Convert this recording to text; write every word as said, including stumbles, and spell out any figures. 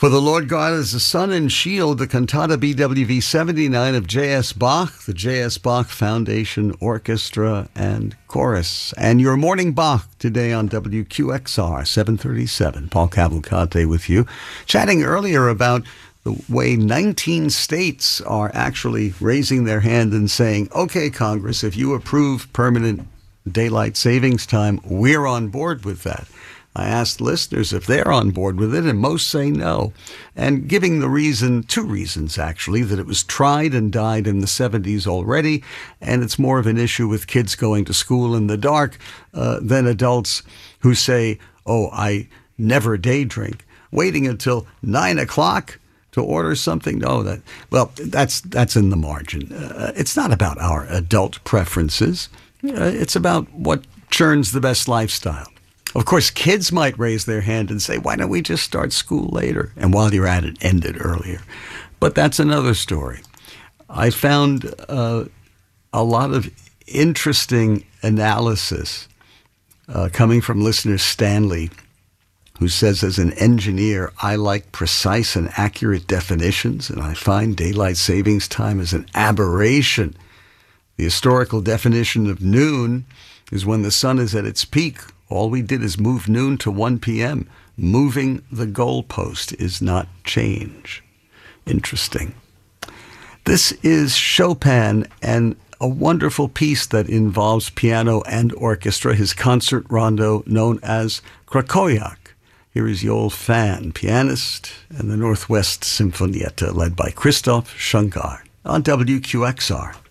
For the Lord God is the sun and shield, the cantata B W V seventy-nine of J S. Bach, the J S. Bach Foundation Orchestra and Chorus. And your morning Bach today on W Q X R, seven thirty-seven. Paul Cavalcante with you. Chatting earlier about the way nineteen states are actually raising their hand and saying, okay, Congress, if you approve permanent daylight savings time, we're on board with that. I asked listeners if they're on board with it, and most say no. And giving the reason, two reasons actually, that it was tried and died in the seventies already, and it's more of an issue with kids going to school in the dark uh, than adults who say, oh, I never day drink. Waiting until nine o'clock to order something? No, that well, that's that's in the margin. Uh, it's not about our adult preferences. Uh, it's about what churns the best lifestyle. Of course, kids might raise their hand and say, why don't we just start school later? And while you're at it, end it earlier. But that's another story. I found uh, a lot of interesting analysis uh, coming from listener Stanley, who says, as an engineer, I like precise and accurate definitions, and I find daylight savings time is an aberration. The historical definition of noon is when the sun is at its peak. All we did is move noon to one p.m. Moving the goalpost is not change. Interesting. This is Chopin and a wonderful piece that involves piano and orchestra, his concert rondo known as Krakowiak. Here is Yoel Fan, pianist, and the Northwest Symphonietta led by Christoph Schungar on W Q X R.